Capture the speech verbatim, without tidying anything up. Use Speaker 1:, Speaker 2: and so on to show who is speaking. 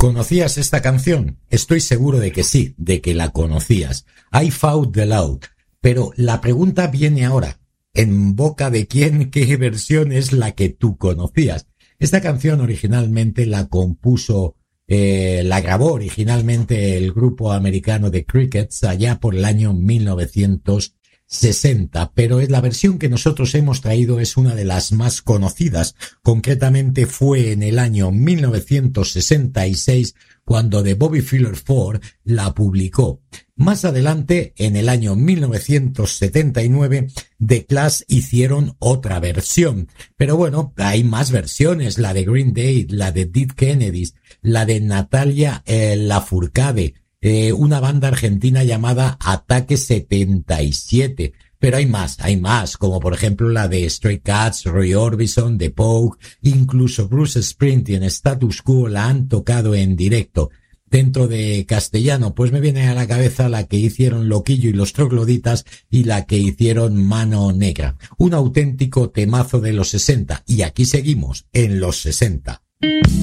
Speaker 1: ¿Conocías esta canción? Estoy seguro de que sí, de que la conocías. I Found the Love. Pero la pregunta viene ahora. ¿En boca de quién, qué versión es la que tú conocías? Esta canción originalmente la compuso, eh, la grabó originalmente el grupo americano The Crickets allá por el año mil novecientos sesenta, pero es la versión que nosotros hemos traído es una de las más conocidas. Concretamente fue en el año mil novecientos sesenta y seis cuando The Bobby Fuller Four la publicó. Más adelante, en el año mil novecientos setenta y nueve, The Clash hicieron otra versión. Pero bueno, hay más versiones, la de Green Day, la de Dead Kennedys, la de Natalia eh, Lafourcade, eh, una banda argentina llamada Ataque setenta y siete. Pero hay más, hay más, como por ejemplo la de Stray Cats, Roy Orbison, The Pogue, incluso Bruce Springsteen, Status Quo la han tocado en directo. Dentro de castellano, pues me viene a la cabeza la que hicieron Loquillo y los Trogloditas y la que hicieron Mano Negra. Un auténtico temazo de los sesenta. Y aquí seguimos, en los sesenta.